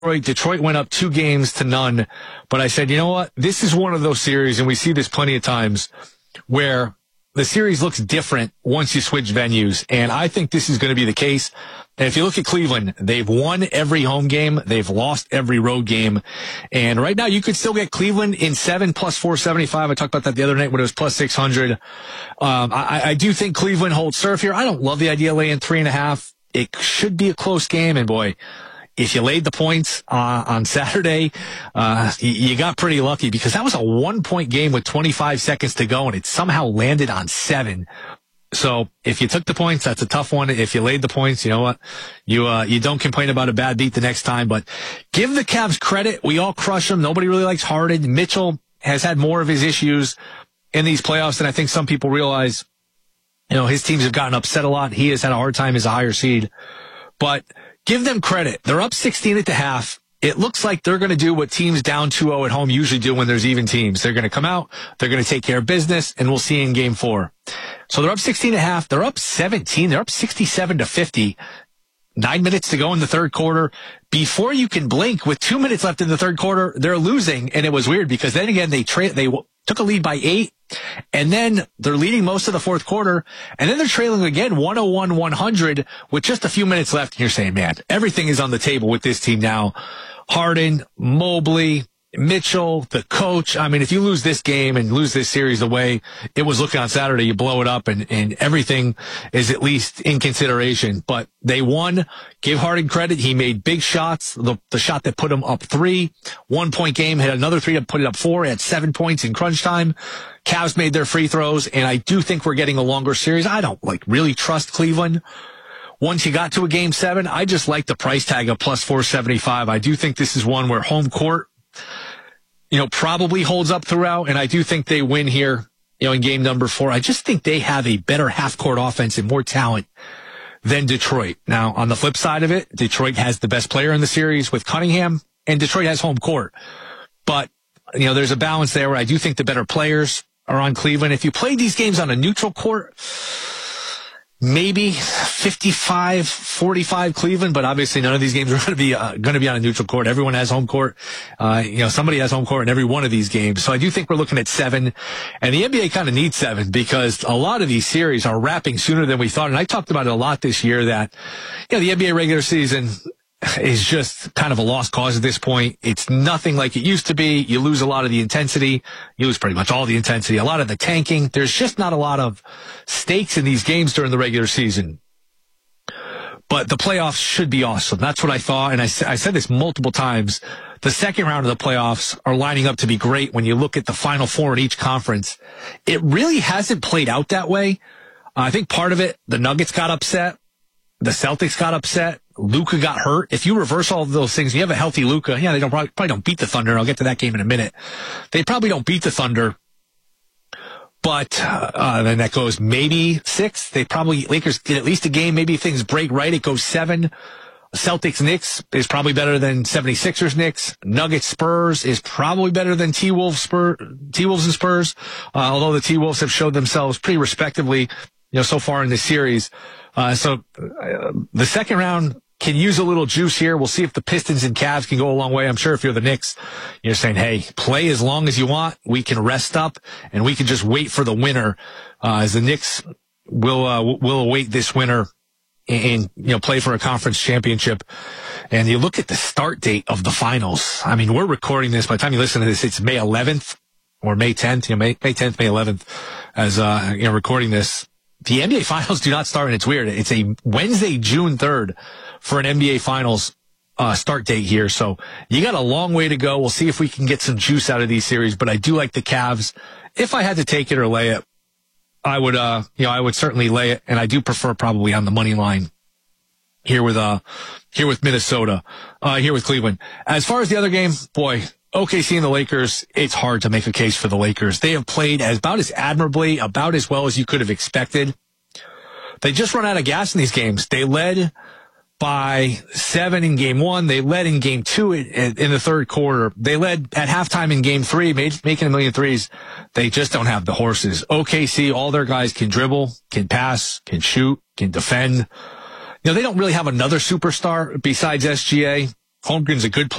Detroit went up 2-0, but I said, you know what? This is one of those series, and we see this plenty of times, where the series looks different once you switch venues, and I think this is going to be the case. And if you look at Cleveland, they've won every home game. They've lost every road game. And right now, you could still get Cleveland in 7 plus 475. I talked about that the other night when it was plus 600. I do think Cleveland holds serve here. I don't love the idea of laying 3.5. It should be a close game, and boy, if you laid the points on Saturday, you got pretty lucky, because that was a 1-point game with 25 seconds to go, and it somehow landed on 7. So if you took the points, that's a tough one. If you laid the points, you know what? You don't complain about a bad beat the next time. But give the Cavs credit. We all crush them. Nobody really likes Harden. Mitchell has had more of his issues in these playoffs than I think some people realize. You know, his teams have gotten upset a lot. He has had a hard time as a higher seed. But give them credit. They're up 16 at the half. It looks like they're going to do what teams down 2-0 at home usually do when there's even teams. They're going to come out, they're going to take care of business, and we'll see in game 4. So they're up 16 at half. They're up 17. They're up 67-50. 9 minutes to go in the third quarter. Before you can blink, with 2 minutes left in the third quarter, they're losing. And it was weird, because then again, they took a lead by 8. And then they're leading most of the fourth quarter. And then they're trailing again 101-100 with just a few minutes left. And you're saying, man, everything is on the table with this team now. Harden, Mobley, Mitchell, the coach. I mean, if you lose this game and lose this series the way it was looking on Saturday, you blow it up, and everything is at least in consideration. But they won. Give Harden credit. He made big shots. The shot that put him up 3, 1-point game, had another 3 to put it up 4, had 7 points in crunch time. Cavs made their free throws, and I do think we're getting a longer series. I don't really trust Cleveland. Once you got to a game 7, I just like the price tag of plus 475. I do think this is one where home court, probably holds up throughout, and I do think they win here, in game number 4. I just think they have a better half-court offense and more talent than Detroit. Now, on the flip side of it, Detroit has the best player in the series with Cunningham, and Detroit has home court. But, there's a balance there where I do think the better players are on Cleveland. If you played these games on a neutral court, maybe 55-45 Cleveland, but obviously none of these games are going to be on a neutral court. Everyone has home court. Somebody has home court in every one of these games. So I do think we're looking at 7, and the NBA kind of needs 7, because a lot of these series are wrapping sooner than we thought. And I talked about it a lot this year that, the NBA regular season is just kind of a lost cause at this point. It's nothing like it used to be. You lose a lot of the intensity. You lose pretty much all the intensity, a lot of the tanking. There's just not a lot of stakes in these games during the regular season. But the playoffs should be awesome. That's what I thought. And I said this multiple times. The second round of the playoffs are lining up to be great when you look at the Final Four in each conference. It really hasn't played out that way. I think part of it, the Nuggets got upset. The Celtics got upset. Luka got hurt. If you reverse all of those things, you have a healthy Luka. Yeah, they probably don't beat the Thunder. I'll get to that game in a minute. They probably don't beat the Thunder. But then that goes maybe 6. Lakers get at least a game. Maybe if things break right, it goes 7. Celtics Knicks is probably better than 76ers Knicks. Nuggets Spurs is probably better than T-Wolves and Spurs. Although the T-Wolves have showed themselves pretty respectively, so far in this series. So the second round can use a little juice here. We'll see if the Pistons and Cavs can go a long way. I'm sure if you're the Knicks, you're saying, hey, play as long as you want. We can rest up, and we can just wait for the winner, as the Knicks will await this winner and play for a conference championship. And you look at the start date of the finals. I mean, we're recording this. By the time you listen to this, it's May 11th or May 10th, May 10th, May 11th, as, recording this. The NBA Finals do not start, and it's weird. It's a Wednesday, June 3rd for an NBA Finals start date here. So you got a long way to go. We'll see if we can get some juice out of these series, but I do like the Cavs. If I had to take it or lay it, I would certainly lay it, and I do prefer probably on the money line here with Minnesota, here with Cleveland. As far as the other game, boy, OKC and the Lakers, it's hard to make a case for the Lakers. They have played about as admirably, about as well as you could have expected. They just run out of gas in these games. They led by 7 in game 1. They led in game 2 in the third quarter. They led at halftime in game 3, making a million threes. They just don't have the horses. OKC, all their guys can dribble, can pass, can shoot, can defend. They don't really have another superstar besides SGA. Holmgren's a good player.